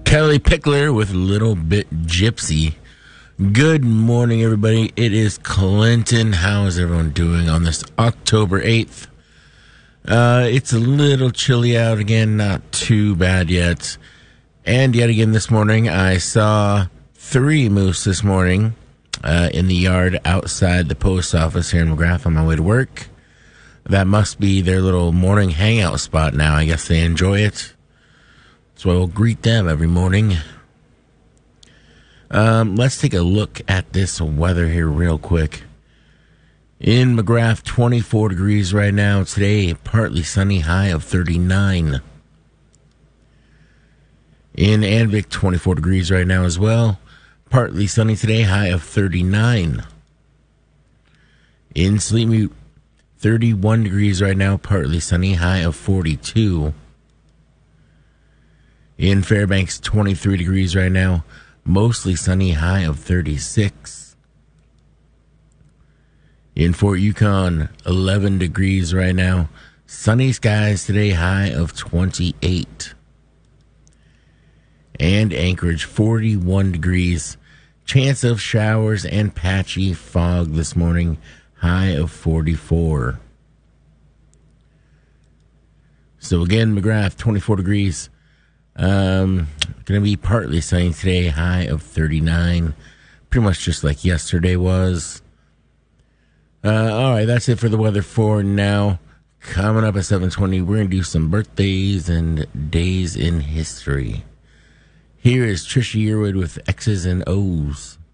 Kelly Pickler with Little Bit Gypsy. Good morning, everybody. It is Clinton. How is everyone doing on this October 8th? It's a little chilly out again, not too bad yet. And yet again this morning, I saw 3 moose this morning in the yard outside the post office here in McGrath on my way to work. That must be their little morning hangout spot now. I guess they enjoy it. So I will greet them every morning. Let's take a look at this weather here real quick. In McGrath, 24 degrees right now. Today, partly sunny, high of 39. In Anvik, 24 degrees right now as well. Partly sunny today, high of 39. In Sleetmute, 31 degrees right now, partly sunny, high of 42. In Fairbanks, 23 degrees right now, mostly sunny, high of 36. In Fort Yukon, 11 degrees right now, sunny skies today, high of 28. And Anchorage, 41 degrees, chance of showers and patchy fog this morning, high of 44. So again, McGrath, 24 degrees. Going to be partly sunny today, high of 39. Pretty much just like yesterday was. All right, that's it for the weather for now. Coming up at 7:20, we're going to do some birthdays and days in history. Here is Trisha Yearwood with X's and O's.